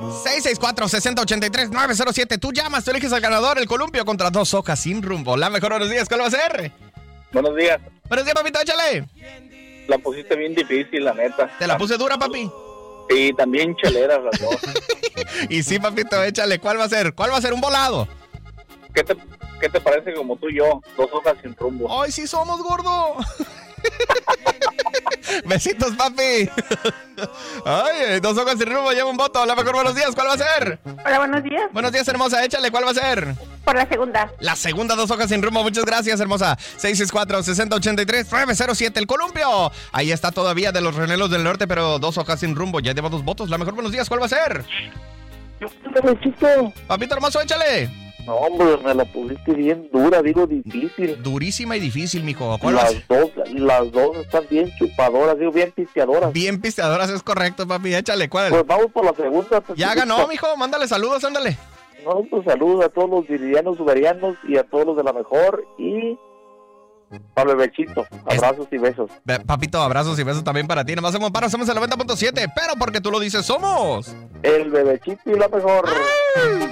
664-6083-907. Tú llamas, tú eliges al ganador, el columpio contra dos hojas sin rumbo. La mejor, buenos días, ¿cuál va a ser? Buenos días. Buenos días, papito, échale. La pusiste bien difícil, la neta. ¿Te la puse dura, papi? Sí, también cheleras las dos. Y sí, papito, échale. ¿Cuál va a ser? ¿Cuál va a ser? ¿Un volado? ¿Qué te parece como tú y yo? Dos hojas sin rumbo. ¡Ay, sí somos, gordo! Besitos, papi. Ay, dos hojas sin rumbo, lleva un voto. La mejor, buenos días, ¿cuál va a ser? Hola, buenos días. Buenos días, hermosa, échale, ¿cuál va a ser? Por la segunda. La segunda, dos hojas sin rumbo, muchas gracias, hermosa. 664-6083-907, el columpio. Ahí está todavía de los Renelos del Norte, pero dos hojas sin rumbo, ya lleva dos votos. La mejor, buenos días, ¿cuál va a ser? Papito hermoso, échale. No, hombre, me la pusiste bien dura, digo difícil. Durísima y difícil, mijo. ¿Cuál va a ser? Las dos están bien chupadoras, digo bien pisteadoras. Bien pisteadoras, es correcto, papi, échale, ¿cuál? Pues vamos por la segunda. Pues, ya ganó, mijo, mándale saludos, ándale. No, pues saludos a todos los viridianos, uberianos y a todos los de la mejor y para Bebechito, abrazos y besos. Papito, abrazos y besos también para ti. Nomás hacemos paro, somos el 90.7, pero porque tú lo dices, somos el Bebechito y la mejor.